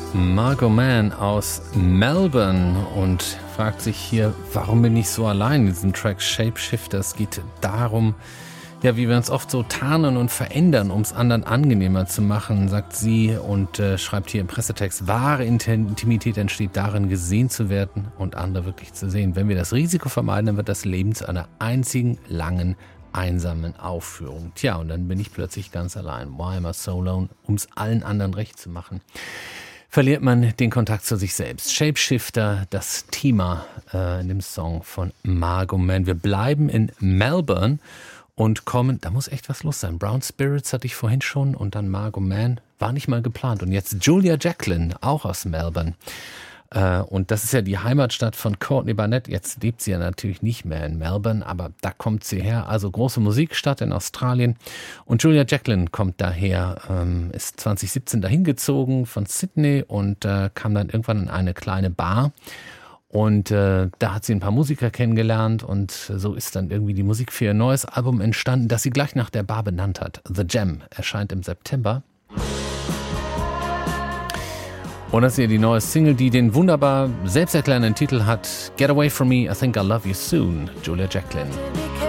Margot Mann aus Melbourne und fragt sich hier, warum bin ich so allein in diesem Track Shapeshifter? Es geht darum, ja, wie wir uns oft so tarnen und verändern, um es anderen angenehmer zu machen, sagt sie und schreibt hier im Pressetext, wahre Intimität entsteht darin, gesehen zu werden und andere wirklich zu sehen. Wenn wir das Risiko vermeiden, dann wird das Leben zu einer einzigen langen, einsamen Aufführung. Tja, und dann bin ich plötzlich ganz allein. Why am I so alone? Um es allen anderen recht zu machen, verliert man den Kontakt zu sich selbst. Shapeshifter, das Thema in dem Song von Margot Mann. Wir bleiben in Melbourne und kommen, da muss echt was los sein. Brown Spirits hatte ich vorhin schon und dann Margot Mann, war nicht mal geplant. Und jetzt Julia Jacklin, auch aus Melbourne. Und das ist ja die Heimatstadt von Courtney Barnett. Jetzt lebt sie ja natürlich nicht mehr in Melbourne, aber da kommt sie her. Also große Musikstadt in Australien. Und Julia Jacklin kommt daher, ist 2017 dahin gezogen von Sydney und kam dann irgendwann in eine kleine Bar. Und da hat sie ein paar Musiker kennengelernt und so ist dann irgendwie die Musik für ihr neues Album entstanden, das sie gleich nach der Bar benannt hat. The Gem erscheint im September. Und das ist ja die neue Single, die den wunderbar selbsterklärenden Titel hat Get Away From Me, I Think I'll Love You Soon, Julia Jacklin.